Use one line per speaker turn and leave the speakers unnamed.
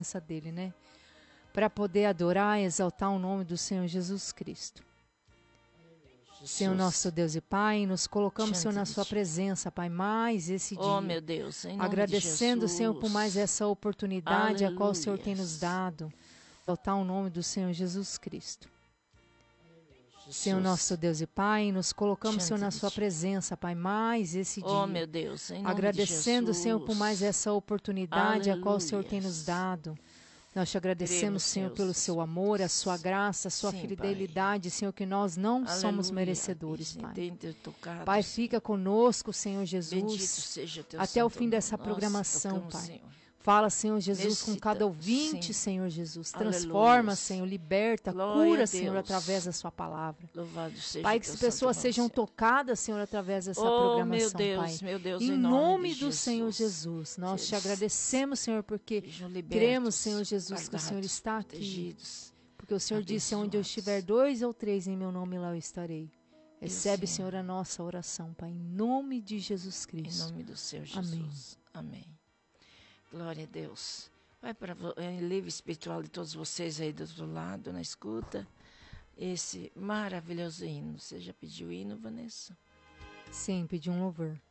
dele, né? Para poder adorar e exaltar o nome do Senhor Jesus Cristo. Senhor nosso Deus e Pai, nos colocamos, Senhor, na sua presença, Pai, mais esse dia.
Oh, meu Deus, em nome
agradecendo,
de Jesus.
Senhor, por mais essa oportunidade a qual o Senhor tem nos
Aleluias.
dado. Exaltar o nome do Senhor Jesus Cristo.
Jesus.
Senhor nosso Deus e Pai, nos colocamos, Senhor, na
Diante de
sua
Ti.
presença, Pai, mais esse
Oh,
dia.
meu Deus, em nome
Agradecendo,
de Jesus.
Senhor, por mais essa oportunidade a qual o Senhor tem nos
Aleluias.
dado. Nós te agradecemos,
Cremos,
Senhor,
Senhor,
pelo seu amor, a sua graça, a sua
Sim,
fidelidade, Senhor, que nós não somos
Aleluia.
merecedores,
E
Pai.
tem te tocado,
Pai,
Senhor.
fica conosco, Senhor
Bendito
Jesus,
seja teu
até o
santo
fim dessa
nome.
programação,
Nós tocamos,
Pai.
Senhor.
Fala, Senhor Jesus, com cada
Necessitamos,
ouvinte,
sim.
Senhor Jesus.
Aleluia.
Transforma, Senhor, liberta,
Glória
cura,
a
Senhor,
Deus.
através da sua palavra.
Louvado seja
Pai, que
teu
as
santo
pessoas
nome,
sejam
Senhor.
tocadas, Senhor, através dessa
Oh,
programação, Pai.
meu Deus,
Em
em
nome
de
do Senhor Jesus, nós te
Seja-
agradecemos, Senhor, porque
Sejam libertos,
cremos, Senhor Jesus, que o Senhor
guardados,
está aqui.
protegidos.
Porque o Senhor disse, onde eu
abençoados.
estiver 2 ou 3 em meu nome, lá eu estarei. Recebe,
Senhor.
Senhor, a nossa oração, Pai, em nome de Jesus
Em
Cristo.
nome do Senhor
Amém.
Jesus. Amém. Glória a Deus. Vai para o livro espiritual de todos vocês aí do outro lado, na escuta. Esse maravilhoso hino. Você já pediu hino, Vanessa?
Sim, pedi um louvor.